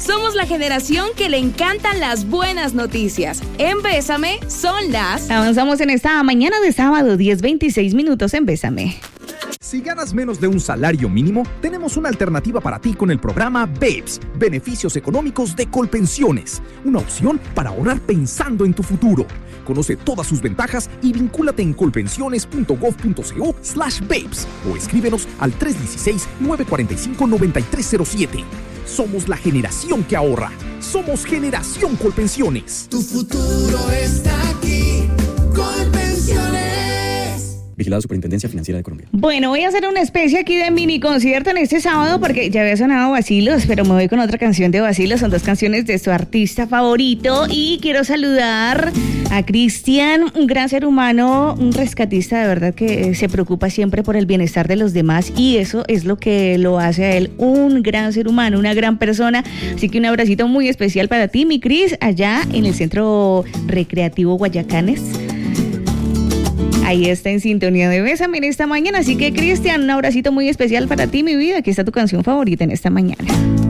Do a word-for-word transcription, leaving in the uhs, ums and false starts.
Somos la generación que le encantan las buenas noticias. En Bésame son las... Avanzamos en esta mañana de sábado, diez veintiséis minutos en Bésame. Si ganas menos de un salario mínimo, tenemos una alternativa para ti con el programa Babes, Beneficios Económicos de Colpensiones. Una opción para ahorrar pensando en tu futuro. Conoce todas sus ventajas y vincúlate en colpensiones.gov.co slash babes o escríbenos al tres uno seis, nueve cuatro cinco, nueve tres cero siete. Somos la generación que ahorra. Somos Generación Colpensiones. Tu futuro está aquí. Colpensiones. Vigilado Superintendencia Financiera de Colombia. Bueno, voy a hacer una especie aquí de mini concierto en este sábado porque ya había sonado Vacilos, pero me voy con otra canción de Vacilos. Son dos canciones de su artista favorito y quiero saludar a Cristian, un gran ser humano, un rescatista de verdad que se preocupa siempre por el bienestar de los demás y eso es lo que lo hace a él un gran ser humano, una gran persona. Así que un abracito muy especial para ti, mi Cris, allá en el Centro Recreativo Guayacanes. Ahí está en sintonía de Bésame en esta mañana. Así que, Cristian, un abracito muy especial para ti, mi vida. Aquí está tu canción favorita en esta mañana.